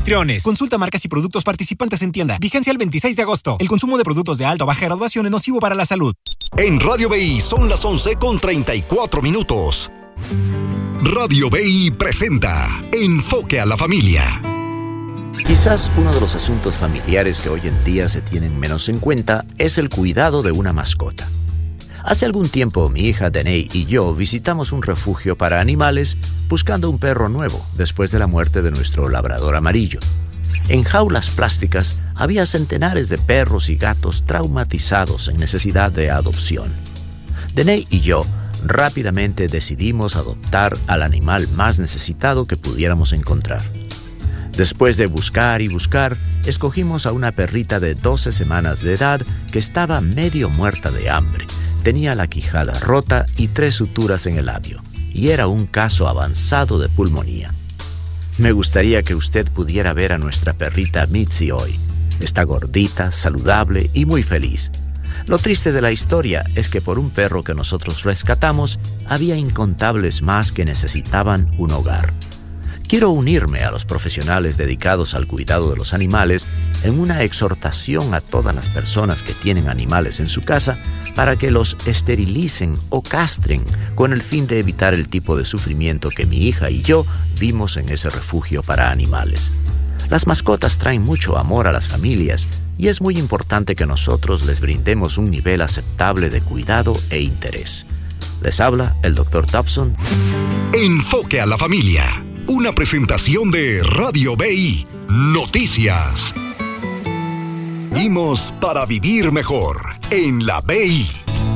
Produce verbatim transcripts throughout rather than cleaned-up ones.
anfitriones. Consulta marcas y productos participantes en tienda. Vigencia el veintiséis de agosto. El consumo de productos de alta o baja graduación es nocivo para la salud. En Radio B I son las once con treinta y cuatro minutos. Radio B I presenta Enfoque a la Familia. Quizás uno de los asuntos familiares que hoy en día se tienen menos en cuenta es el cuidado de una mascota. Hace algún tiempo mi hija Danae y yo visitamos un refugio para animales buscando un perro nuevo después de la muerte de nuestro labrador amarillo. En jaulas plásticas había centenares de perros y gatos traumatizados en necesidad de adopción. Danae y yo rápidamente decidimos adoptar al animal más necesitado que pudiéramos encontrar. Después de buscar y buscar, escogimos a una perrita de doce semanas de edad que estaba medio muerta de hambre. Tenía la quijada rota y tres suturas en el labio, y era un caso avanzado de pulmonía. Me gustaría que usted pudiera ver a nuestra perrita Mitzi hoy. Está gordita, saludable y muy feliz. Lo triste de la historia es que por un perro que nosotros rescatamos, había incontables más que necesitaban un hogar. Quiero unirme a los profesionales dedicados al cuidado de los animales en una exhortación a todas las personas que tienen animales en su casa para que los esterilicen o castren con el fin de evitar el tipo de sufrimiento que mi hija y yo vimos en ese refugio para animales. Las mascotas traen mucho amor a las familias y es muy importante que nosotros les brindemos un nivel aceptable de cuidado e interés. Les habla el doctor Dobson. Enfoque a la Familia. Una presentación de Radio B I. Noticias. Vivimos para vivir mejor en la B I.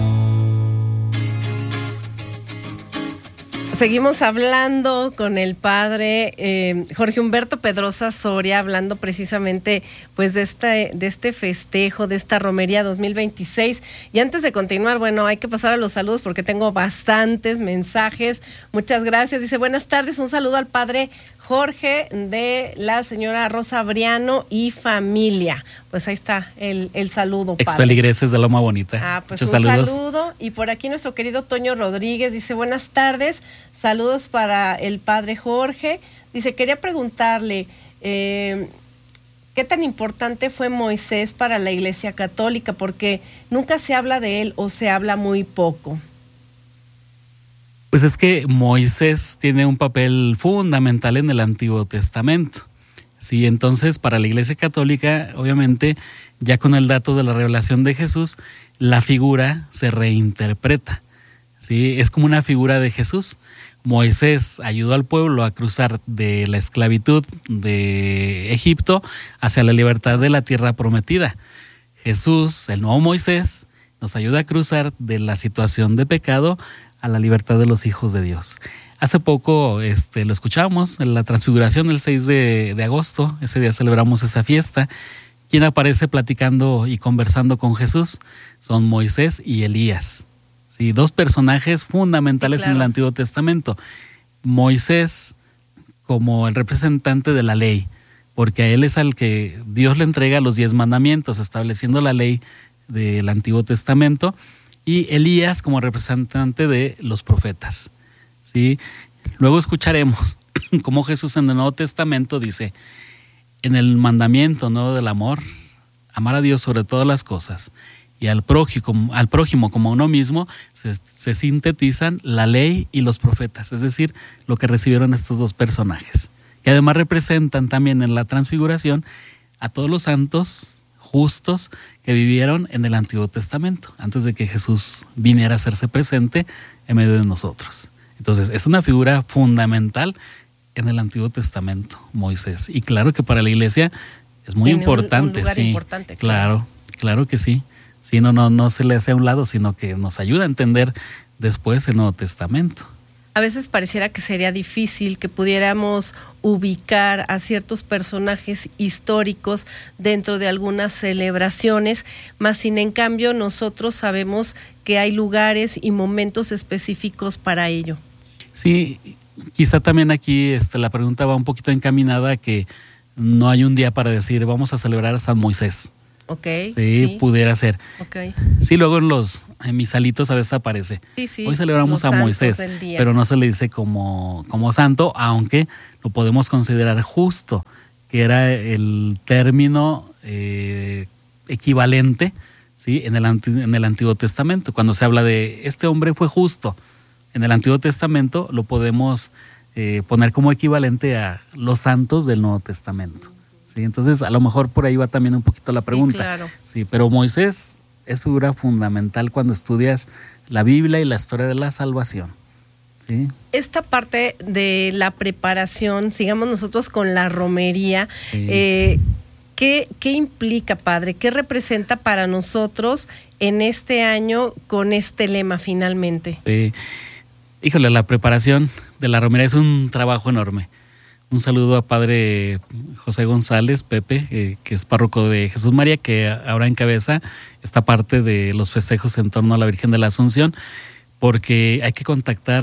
Seguimos hablando con el padre eh, Jorge Humberto Pedrosa Soria, hablando precisamente pues de este, de este festejo, de esta romería dos mil veintiséis. Y antes de continuar, bueno, hay que pasar a los saludos porque tengo bastantes mensajes. Muchas gracias. Dice, buenas tardes, un saludo al padre Jorge de la señora Rosa Briano y familia. Pues ahí está el, el saludo, padre. Expeligreses de Loma Bonita. Ah, pues muchos un saludos. saludo. Y por aquí nuestro querido Toño Rodríguez dice, buenas tardes, saludos para el padre Jorge. Dice, quería preguntarle, eh, ¿qué tan importante fue Moisés para la Iglesia Católica? Porque nunca se habla de él o se habla muy poco. Pues es que Moisés tiene un papel fundamental en el Antiguo Testamento. Sí, entonces para la Iglesia Católica, obviamente, ya con el dato de la revelación de Jesús, la figura se reinterpreta. Sí, es como una figura de Jesús. Moisés ayudó al pueblo a cruzar de la esclavitud de Egipto hacia la libertad de la tierra prometida. Jesús, el nuevo Moisés, nos ayuda a cruzar de la situación de pecado a la libertad de los hijos de Dios. Hace poco este, lo escuchamos en la transfiguración el seis de agosto, ese día celebramos esa fiesta. ¿Quién aparece platicando y conversando con Jesús? Son Moisés y Elías. Sí, dos personajes fundamentales, sí, claro, en el Antiguo Testamento. Moisés como el representante de la ley, porque a él es al que Dios le entrega los diez mandamientos, estableciendo la ley del Antiguo Testamento. Y Elías como representante de los profetas. ¿Sí? Luego escucharemos cómo Jesús en el Nuevo Testamento dice, en el mandamiento, ¿no?, del amor, amar a Dios sobre todas las cosas y al prójimo, al prójimo como a uno mismo, se, se sintetizan la ley y los profetas, es decir, lo que recibieron estos dos personajes, que además representan también en la transfiguración a todos los santos justos que vivieron en el Antiguo Testamento, antes de que Jesús viniera a hacerse presente en medio de nosotros. Entonces, es una figura fundamental en el Antiguo Testamento, Moisés. Y claro que para la Iglesia es muy Tiene importante, un, un lugar sí. Importante, claro. claro, claro que sí. Sí, no, no, no se le hace a un lado, sino que nos ayuda a entender después el Nuevo Testamento. A veces pareciera que sería difícil que pudiéramos ubicar a ciertos personajes históricos dentro de algunas celebraciones, más sin en cambio nosotros sabemos que hay lugares y momentos específicos para ello. Sí, quizá también aquí este, la pregunta va un poquito encaminada a que no hay un día para decir vamos a celebrar a San Moisés. Okay, sí, sí, pudiera ser. Okay. Sí, luego en los en misalitos a veces aparece. Sí, sí, hoy celebramos a Moisés, pero no se le dice como, como santo, aunque lo podemos considerar justo que era el término eh, equivalente, ¿sí? en, el, en el Antiguo Testamento. Cuando se habla de este hombre fue justo, en el Antiguo Testamento lo podemos eh, poner como equivalente a los santos del Nuevo Testamento. ¿Sí? Entonces, a lo mejor por ahí va también un poquito la pregunta. Sí, claro. Sí, pero Moisés es figura fundamental cuando estudias la Biblia y la historia de la salvación. ¿Sí? Esta parte de la preparación, sigamos nosotros con la romería, Sí. eh, ¿qué, ¿qué implica, padre? ¿Qué representa para nosotros en este año con este lema finalmente? Sí. Híjole, la preparación de la romería es un trabajo enorme. Un saludo a padre José González, Pepe, eh, que es párroco de Jesús María, que ahora encabeza esta parte de los festejos en torno a la Virgen de la Asunción, porque hay que contactar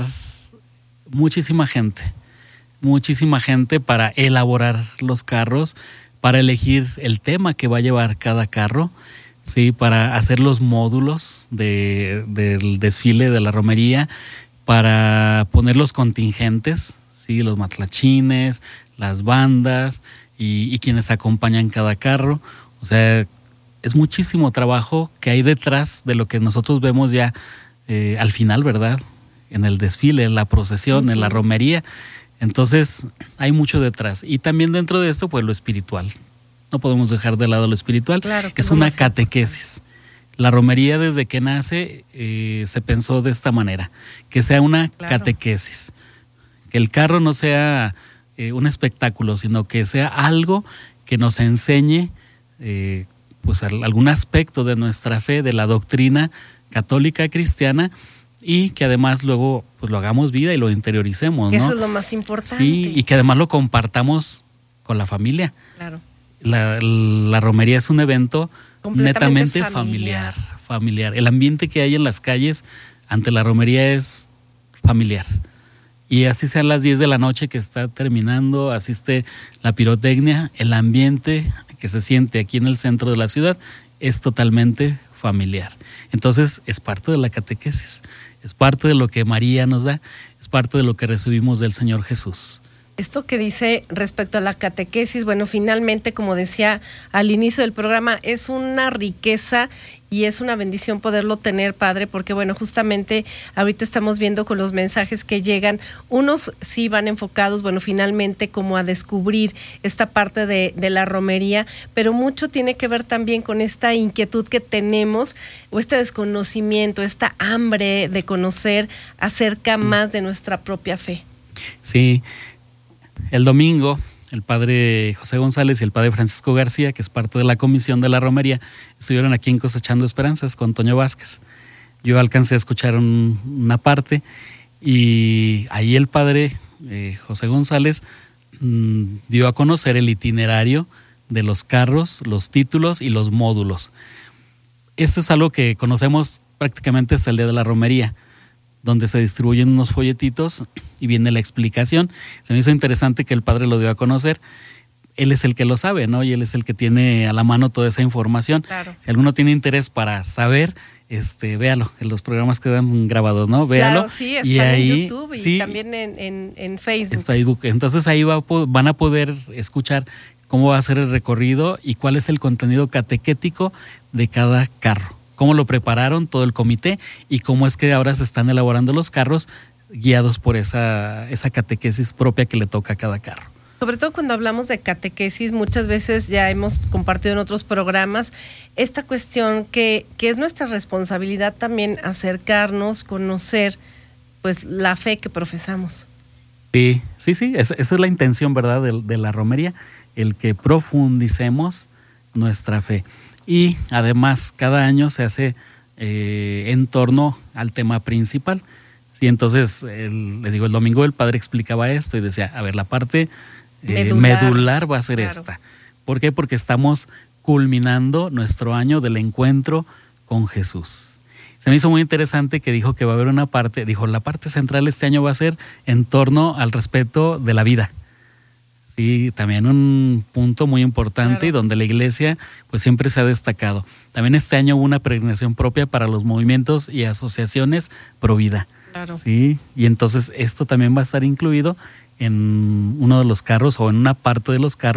muchísima gente, muchísima gente para elaborar los carros, para elegir el tema que va a llevar cada carro, sí, para hacer los módulos de, del desfile de la romería, para poner los contingentes, sí, los matlachines, las bandas y, y quienes acompañan cada carro. O sea, es muchísimo trabajo que hay detrás de lo que nosotros vemos ya eh, al final, ¿verdad? En el desfile, en la procesión, uh-huh. en la romería. Entonces, hay mucho detrás. Y también dentro de esto, pues lo espiritual. No podemos dejar de lado lo espiritual, claro, que es una catequesis. La romería, desde que nace, eh, se pensó de esta manera, que sea una claro. catequesis. Que el carro no sea eh, un espectáculo, sino que sea algo que nos enseñe eh, pues algún aspecto de nuestra fe, de la doctrina católica cristiana, y que además luego pues lo hagamos vida y lo interioricemos, ¿no? Eso es lo más importante. Sí, y que además lo compartamos con la familia. Claro. La, la romería es un evento netamente familiar. familiar, familiar. El ambiente que hay en las calles ante la romería es familiar. Y así sean las diez de la noche que está terminando, asiste la pirotecnia, el ambiente que se siente aquí en el centro de la ciudad es totalmente familiar. Entonces es parte de la catequesis, es parte de lo que María nos da, es parte de lo que recibimos del Señor Jesús. Esto que dice respecto a la catequesis, bueno, finalmente, como decía al inicio del programa, es una riqueza y es una bendición poderlo tener, padre, porque bueno, justamente ahorita estamos viendo con los mensajes que llegan, unos sí van enfocados, bueno, finalmente como a descubrir esta parte de, de la romería, pero mucho tiene que ver también con esta inquietud que tenemos, o este desconocimiento, esta hambre de conocer acerca más de nuestra propia fe. Sí. El domingo, el padre José González y el padre Francisco García, que es parte de la comisión de la romería, estuvieron aquí en Cosechando Esperanzas con Toño Vázquez. Yo alcancé a escuchar un, una parte y ahí el padre eh, José González mmm, dio a conocer el itinerario de los carros, los títulos y los módulos. Esto es algo que conocemos prácticamente hasta el día de la romería, donde se distribuyen unos folletitos y viene la explicación. Se me hizo interesante que el padre lo dio a conocer. Él es el que lo sabe, ¿no? Y él es el que tiene a la mano toda esa información. Claro. Si alguno tiene interés para saber, este, véalo. En los programas quedan grabados, ¿no? Véalo. Claro, sí, están y ahí, en YouTube y sí, también en, en, en Facebook. En Facebook. Entonces ahí va, van a poder escuchar cómo va a ser el recorrido y cuál es el contenido catequético de cada carro. Cómo lo prepararon todo el comité y cómo es que ahora se están elaborando los carros guiados por esa, esa catequesis propia que le toca a cada carro. Sobre todo cuando hablamos de catequesis, muchas veces ya hemos compartido en otros programas esta cuestión que, que es nuestra responsabilidad también acercarnos, conocer pues la fe que profesamos. Sí, sí, sí, esa, esa es la intención, ¿verdad?, de, de la romería, el que profundicemos nuestra fe. Y además cada año se hace eh, en torno al tema principal. Sí, entonces, el, les digo, el domingo el padre explicaba esto y decía, a ver, la parte eh, medular, medular va a ser claro. esta. ¿Por qué? Porque estamos culminando nuestro año del encuentro con Jesús. Se me hizo muy interesante que dijo que va a haber una parte, dijo, la parte central este año va a ser en torno al respeto de la vida. Sí, también un punto muy importante, claro. y donde la iglesia pues siempre se ha destacado. También este año hubo una peregrinación propia para los movimientos y asociaciones pro vida. Claro. Sí, y entonces esto también va a estar incluido en uno de los carros o en una parte de los carros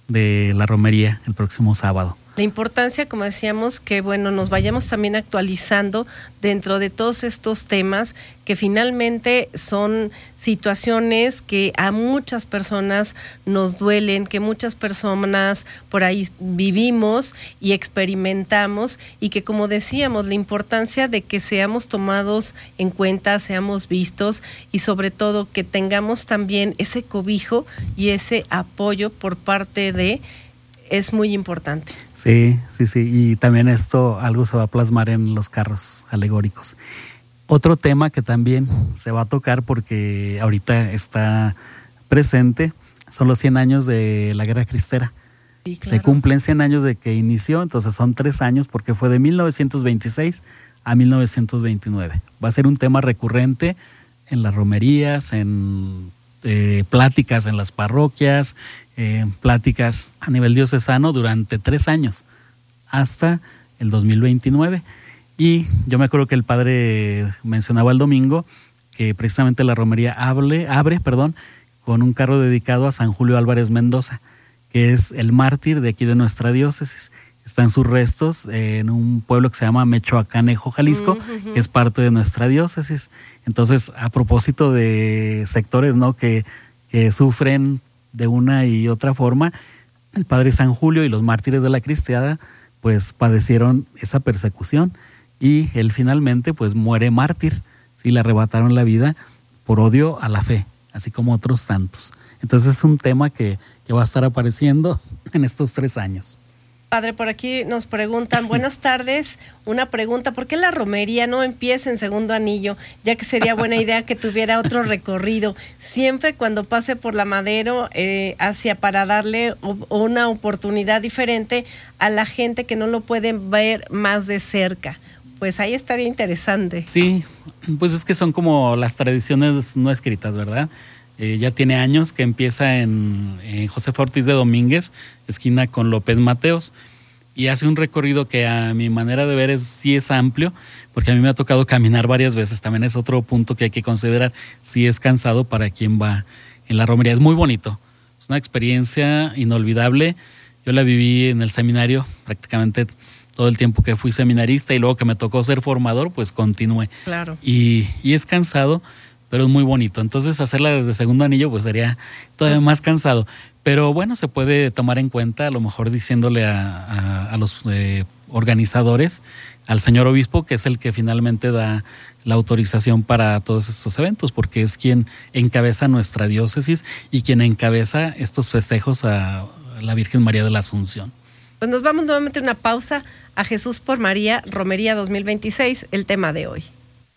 de la romería el próximo sábado. La importancia, como decíamos, que bueno, nos vayamos también actualizando dentro de todos estos temas que finalmente son situaciones que a muchas personas nos duelen, que muchas personas por ahí vivimos y experimentamos, y que, como decíamos, la importancia de que seamos tomados en cuenta, seamos vistos, y sobre todo que tengamos también ese cobijo y ese apoyo por parte de... es muy importante. Sí, sí, sí. Y también esto, algo se va a plasmar en los carros alegóricos. Otro tema que también se va a tocar porque ahorita está presente son los cien años de la Guerra Cristera. Sí, claro. Se cumplen cien años de que inició, entonces son tres años porque fue de mil novecientos veintiséis a mil novecientos veintinueve. Va a ser un tema recurrente en las romerías, en eh, pláticas en las parroquias, eh, pláticas a nivel diocesano durante tres años, hasta el dos mil veintinueve. Y yo me acuerdo que el padre mencionaba el domingo que precisamente la romería abre, abre perdón, con un carro dedicado a San Julio Álvarez Mendoza, que es el mártir de aquí de nuestra diócesis. Están sus restos en un pueblo que se llama Mechoacanejo, Jalisco, uh-huh. que es parte de nuestra diócesis. Entonces, a propósito de sectores, ¿no?, que, que sufren de una y otra forma, el padre San Julio y los mártires de la cristiada pues padecieron esa persecución, y él finalmente pues muere mártir, sí, le arrebataron la vida por odio a la fe, así como otros tantos. Entonces es un tema que, que va a estar apareciendo en estos tres años. Padre, por aquí nos preguntan, buenas tardes, una pregunta, ¿por qué la romería no empieza en segundo anillo? Ya que sería buena idea que tuviera otro recorrido, siempre cuando pase por la Madero, eh, hacia para darle una oportunidad diferente a la gente que no lo puede ver más de cerca. Pues ahí estaría interesante. Sí, pues es que son como las tradiciones no escritas, ¿verdad? Eh, ya tiene años que empieza en, en Josefa Ortiz de Domínguez, esquina con López Mateos, y hace un recorrido que a mi manera de ver es, sí es amplio, porque a mí me ha tocado caminar varias veces. También es otro punto que hay que considerar, si es cansado para quien va en la romería. Es muy bonito, es una experiencia inolvidable. Yo la viví en el seminario prácticamente todo el tiempo que fui seminarista, y luego que me tocó ser formador, pues continué. Claro. Y, y es cansado, pero es muy bonito. Entonces hacerla desde segundo anillo pues sería todavía más cansado. Pero bueno, se puede tomar en cuenta, a lo mejor diciéndole a, a, a los eh, organizadores, al señor obispo, que es el que finalmente da la autorización para todos estos eventos, porque es quien encabeza nuestra diócesis y quien encabeza estos festejos a la Virgen María de la Asunción. Pues nos vamos nuevamente a una pausa. A Jesús por María, Romería dos mil veintiséis, el tema de hoy.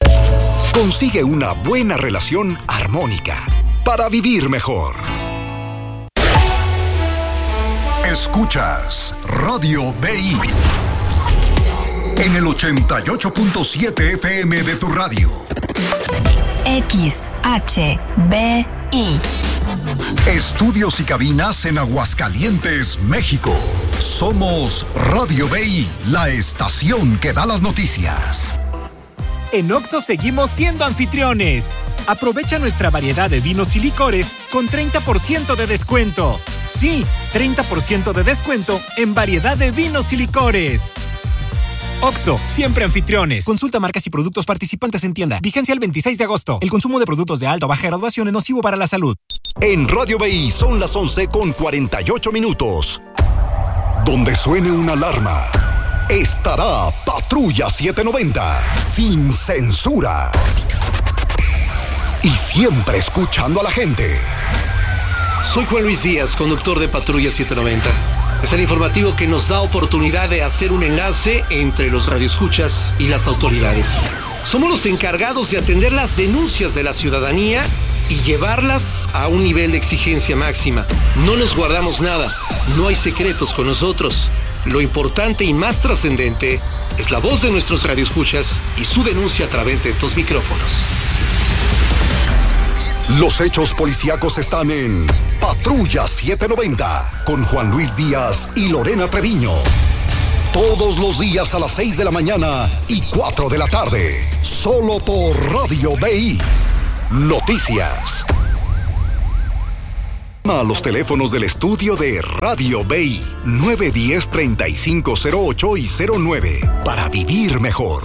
Consigue una buena relación armónica para vivir mejor. Escuchas Radio B I en el ochenta y ocho punto siete F M de tu radio. X H B I. Estudios y cabinas en Aguascalientes, México. Somos Radio B I, la estación que da las noticias. En Oxxo seguimos siendo anfitriones. Aprovecha nuestra variedad de vinos y licores con treinta por ciento de descuento. Sí, treinta por ciento de descuento en variedad de vinos y licores. Oxxo, siempre anfitriones. Consulta marcas y productos participantes en tienda. Vigencia el veintiséis de agosto. El consumo de productos de alta o baja graduación es nocivo para la salud. En Radio B I son las once con cuarenta y ocho minutos. Donde suene una alarma, estará Patrulla setecientos noventa, sin censura. Y siempre escuchando a la gente. Soy Juan Luis Díaz, conductor de Patrulla setecientos noventa. Es el informativo que nos da oportunidad de hacer un enlace entre los radioescuchas y las autoridades. Somos los encargados de atender las denuncias de la ciudadanía y llevarlas a un nivel de exigencia máxima. No nos guardamos nada, no hay secretos con nosotros. Lo importante y más trascendente es la voz de nuestros radioescuchas y su denuncia a través de estos micrófonos. Los hechos policíacos están en Patrulla setecientos noventa con Juan Luis Díaz y Lorena Treviño. Todos los días a las seis de la mañana y cuatro de la tarde. Solo por Radio B I. Noticias. A los teléfonos del estudio de Radio Bay nueve uno cero, tres cinco cero ocho y cero nueve para vivir mejor.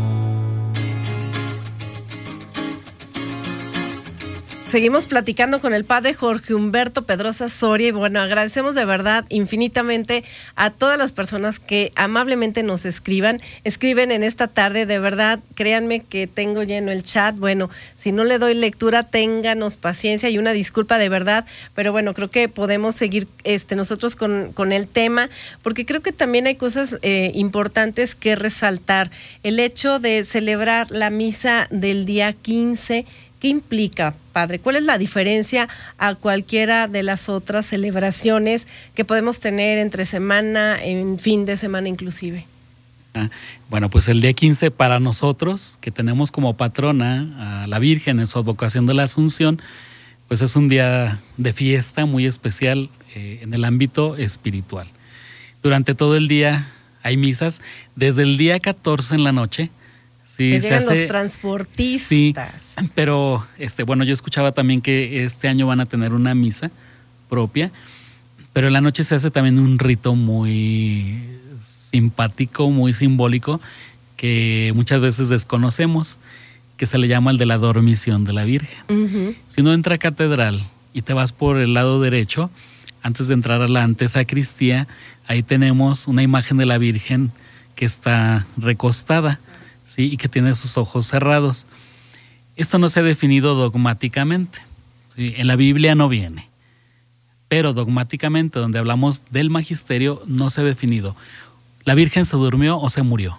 Seguimos platicando con el padre Jorge Humberto Pedrosa Soria y bueno, agradecemos de verdad infinitamente a todas las personas que amablemente nos escriban, escriben en esta tarde, de verdad, créanme que tengo lleno el chat, bueno, si no le doy lectura, ténganos paciencia y una disculpa de verdad, pero bueno, creo que podemos seguir este nosotros con, con el tema, porque creo que también hay cosas eh, importantes que resaltar. El hecho de celebrar la misa del día quince, ¿qué implica, padre? ¿Cuál es la diferencia a cualquiera de las otras celebraciones que podemos tener entre semana, en fin de semana inclusive? Ah, bueno, pues el día quince para nosotros, que tenemos como patrona a la Virgen en su advocación de la Asunción, pues es un día de fiesta muy especial eh, en el ámbito espiritual. Durante todo el día hay misas, desde el día catorce en la noche. Sí, que llegan se hace, los transportistas. Sí, pero este, bueno, yo escuchaba también que este año van a tener una misa propia, pero en la noche se hace también un rito muy simpático, muy simbólico, que muchas veces desconocemos, que se le llama el de la dormición de la Virgen. Uh-huh. Si uno entra a catedral y te vas por el lado derecho, antes de entrar a la antesacristía, ahí tenemos una imagen de la Virgen que está recostada, ¿sí? Y que tiene sus ojos cerrados. Esto no se ha definido dogmáticamente, ¿sí? En la Biblia no viene, pero dogmáticamente, donde hablamos del magisterio, no se ha definido. ¿La Virgen se durmió o se murió?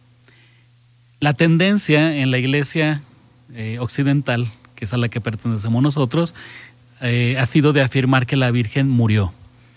La tendencia en la iglesia eh, occidental, que es a la que pertenecemos nosotros, eh, ha sido de afirmar que la Virgen murió.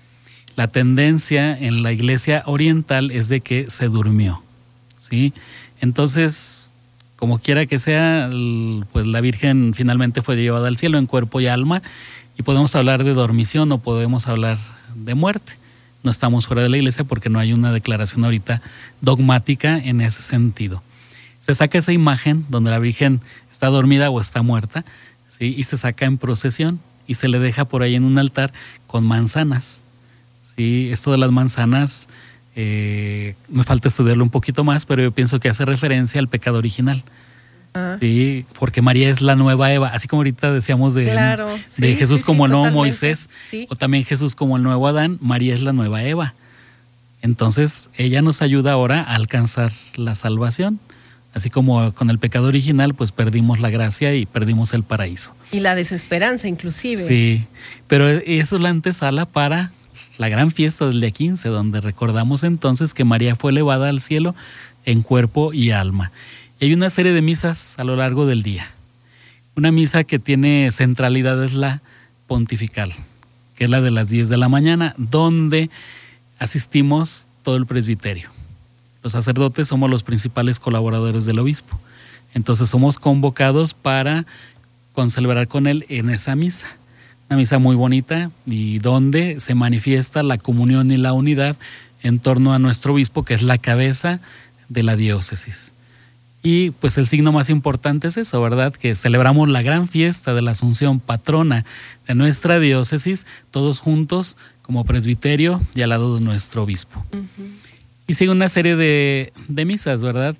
La tendencia en la iglesia oriental es de que se durmió, ¿sí? Entonces, como quiera que sea, pues la Virgen finalmente fue llevada al cielo en cuerpo y alma, y podemos hablar de dormición o podemos hablar de muerte. No estamos fuera de la iglesia porque no hay una declaración ahorita dogmática en ese sentido. Se saca esa imagen donde la Virgen está dormida o está muerta, ¿sí? Y se saca en procesión y se le deja por ahí en un altar con manzanas, ¿sí? Esto de las manzanas... Eh, me falta estudiarlo un poquito más, pero yo pienso que hace referencia al pecado original. Ah. Sí, porque María es la nueva Eva, así como ahorita decíamos de, claro, de sí, Jesús sí, como sí, el nuevo totalmente. Moisés, Sí. o también Jesús como el nuevo Adán, María es la nueva Eva. Entonces, ella nos ayuda ahora a alcanzar la salvación. Así como con el pecado original, pues perdimos la gracia y perdimos el paraíso. Y la desesperanza, inclusive. Sí, pero eso es la antesala para la gran fiesta del día quince, donde recordamos entonces que María fue elevada al cielo en cuerpo y alma. Y hay una serie de misas a lo largo del día. Una misa que tiene centralidad es la pontifical, que es la de las diez de la mañana, donde asistimos todo el presbiterio. Los sacerdotes somos los principales colaboradores del obispo. Entonces somos convocados para concelebrar con él en esa misa. Una misa muy bonita y donde se manifiesta la comunión y la unidad en torno a nuestro obispo, que es la cabeza de la diócesis. Y pues el signo más importante es eso, ¿verdad? Que celebramos la gran fiesta de la Asunción, patrona de nuestra diócesis, todos juntos como presbiterio y al lado de nuestro obispo. Uh-huh. Y sigue una serie de, de misas, ¿verdad?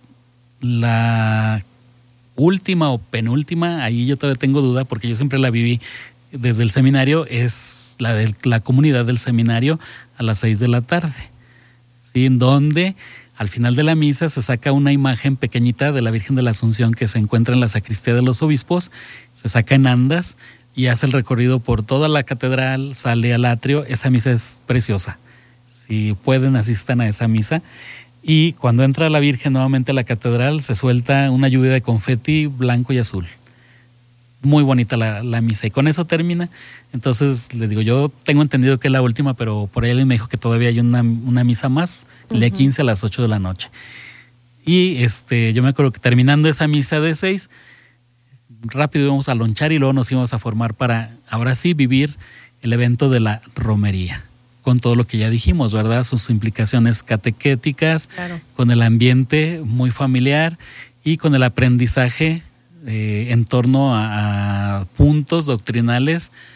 La última o penúltima, ahí yo todavía tengo duda porque yo siempre la viví desde el seminario, es la de la comunidad del seminario a las seis de la tarde, ¿sí? En donde al final de la misa se saca una imagen pequeñita de la Virgen de la Asunción que se encuentra en la sacristía de los obispos, se saca en andas y hace el recorrido por toda la catedral, sale al atrio. Esa misa es preciosa. Si pueden, asistan a esa misa. Y cuando entra la Virgen nuevamente a la catedral, se suelta una lluvia de confeti blanco y azul. Muy bonita la, la misa. Y con eso termina. Entonces, les digo, yo tengo entendido que es la última, pero por ahí alguien me dijo que todavía hay una, una misa más, el día quince a las ocho de la noche. Y este, yo me acuerdo que terminando esa misa de seis, rápido íbamos a lonchar y luego nos íbamos a formar para, ahora sí, vivir el evento de la romería. Con todo lo que ya dijimos, ¿verdad? Sus implicaciones catequéticas, claro, con el ambiente muy familiar y con el aprendizaje eh, en torno a, a puntos doctrinales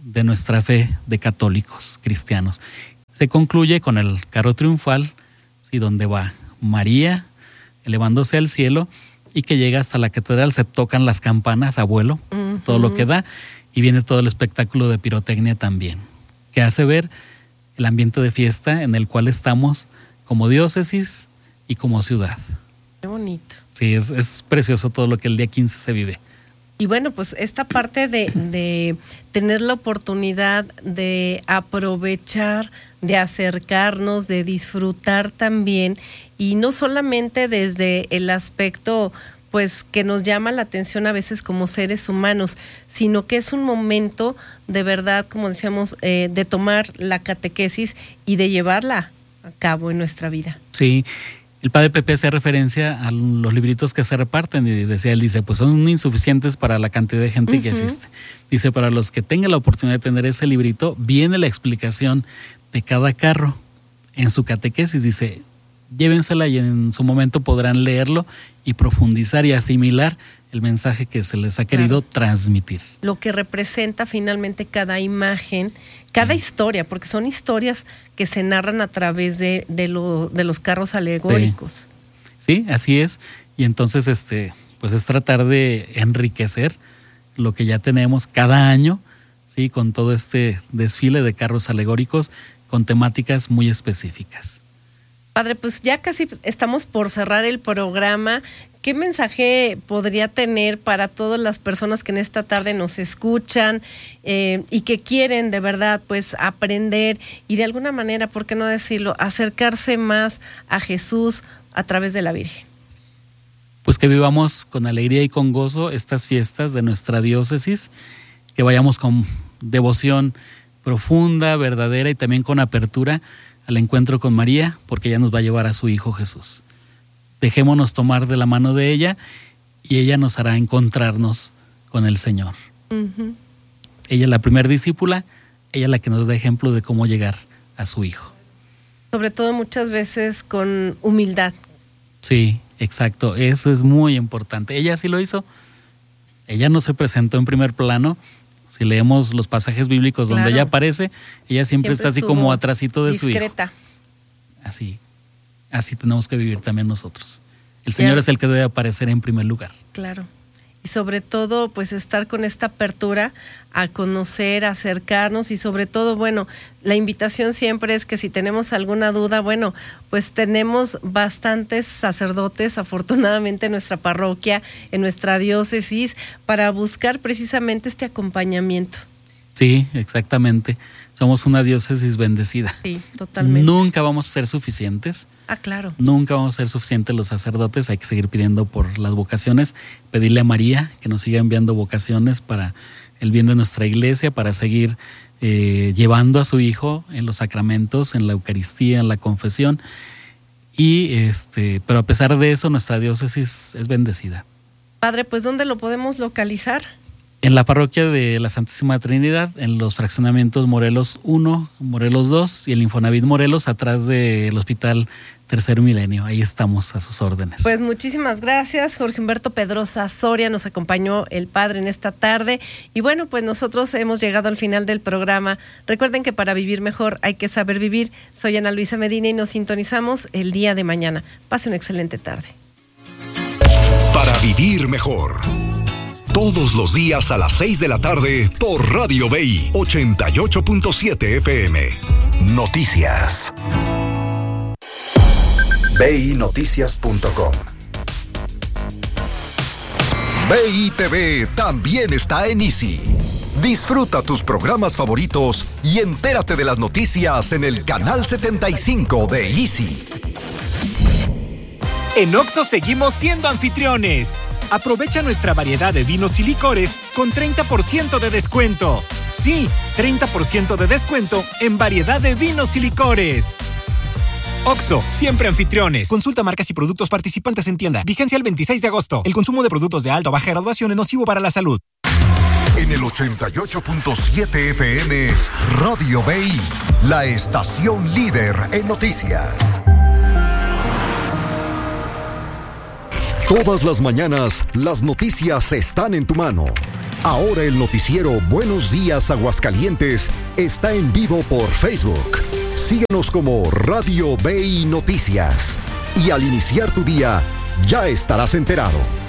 de nuestra fe de católicos cristianos. Se concluye con el carro triunfal, ¿sí? Donde va María elevándose al cielo y que llega hasta la catedral, se tocan las campanas a vuelo, uh-huh. todo lo que da, y viene todo el espectáculo de pirotecnia también, que hace ver el ambiente de fiesta en el cual estamos como diócesis y como ciudad. Qué bonito. Sí, es, es precioso todo lo que el día quince se vive. Y bueno, pues esta parte de, de tener la oportunidad de aprovechar, de acercarnos, de disfrutar también, y no solamente desde el aspecto pues que nos llama la atención a veces como seres humanos, sino que es un momento de verdad, como decíamos, eh, de tomar la catequesis y de llevarla a cabo en nuestra vida. Sí. El padre Pepe hace referencia a los libritos que se reparten y decía, él dice, pues son insuficientes para la cantidad de gente uh-huh. que asiste. Dice, para los que tengan la oportunidad de tener ese librito, viene la explicación de cada carro en su catequesis. Dice, llévensela y en su momento podrán leerlo y profundizar y asimilar el mensaje que se les ha querido claro. transmitir. Lo que representa finalmente cada imagen, cada sí. historia, porque son historias que se narran a través de, de, lo, de los carros alegóricos. Sí. sí, así es. Y entonces, este, pues es tratar de enriquecer lo que ya tenemos cada año, sí, con todo este desfile de carros alegóricos con temáticas muy específicas. Padre, pues ya casi estamos por cerrar el programa. ¿Qué mensaje podría tener para todas las personas que en esta tarde nos escuchan eh, y que quieren de verdad pues aprender y de alguna manera, por qué no decirlo, acercarse más a Jesús a través de la Virgen? Pues que vivamos con alegría y con gozo estas fiestas de nuestra diócesis, que vayamos con devoción profunda, verdadera y también con apertura al encuentro con María, porque ella nos va a llevar a su Hijo Jesús. Dejémonos tomar de la mano de ella y ella nos hará encontrarnos con el Señor. Uh-huh. Ella es la primer discípula, ella es la que nos da ejemplo de cómo llegar a su Hijo. Sobre todo muchas veces con humildad. Sí, exacto, eso es muy importante. Ella sí lo hizo, ella no se presentó en primer plano. Si leemos los pasajes bíblicos claro. donde ella aparece, ella siempre, siempre está así como atrasito de discreta. Su hijo. Así, así tenemos que vivir también nosotros. El Señor claro. es el que debe aparecer en primer lugar. Claro. Y sobre todo, pues estar con esta apertura a conocer, a acercarnos y sobre todo, bueno, la invitación siempre es que si tenemos alguna duda, bueno, pues tenemos bastantes sacerdotes, afortunadamente en nuestra parroquia, en nuestra diócesis, para buscar precisamente este acompañamiento. Sí, exactamente. Somos una diócesis bendecida. Sí, totalmente. Nunca vamos a ser suficientes. Ah, claro. Nunca vamos a ser suficientes los sacerdotes. Hay que seguir pidiendo por las vocaciones. Pedirle a María que nos siga enviando vocaciones para el bien de nuestra iglesia, para seguir eh, llevando a su Hijo en los sacramentos, en la Eucaristía, en la confesión. Y este, pero a pesar de eso, nuestra diócesis es bendecida. Padre, pues ¿dónde lo podemos localizar? En la parroquia de la Santísima Trinidad, en los fraccionamientos Morelos uno, Morelos dos y el Infonavit Morelos, atrás del Hospital Tercer Milenio. Ahí estamos a sus órdenes. Pues muchísimas gracias, Jorge Humberto Pedrosa Soria, nos acompañó el Padre en esta tarde. Y bueno, pues nosotros hemos llegado al final del programa. Recuerden que para vivir mejor hay que saber vivir. Soy Ana Luisa Medina y nos sintonizamos el día de mañana. Pase una excelente tarde. Para vivir mejor. Todos los días a las seis de la tarde por Radio B I ochenta y ocho punto siete F M. Noticias. B I noticias punto com. B I T V también está en Easy. Disfruta tus programas favoritos y entérate de las noticias en el canal setenta y cinco de Easy. En Oxxo seguimos siendo anfitriones. Aprovecha nuestra variedad de vinos y licores con treinta por ciento de descuento. Sí, treinta por ciento de descuento en variedad de vinos y licores. Oxxo, siempre anfitriones. Consulta marcas y productos participantes en tienda. Vigencia el veintiséis de agosto. El consumo de productos de alta o baja graduación es nocivo para la salud. En el ochenta y ocho punto siete F M, Radio B I, la estación líder en noticias. Todas las mañanas, las noticias están en tu mano. Ahora el noticiero Buenos Días Aguascalientes está en vivo por Facebook. Síguenos como Radio B I Noticias. Y al iniciar tu día, ya estarás enterado.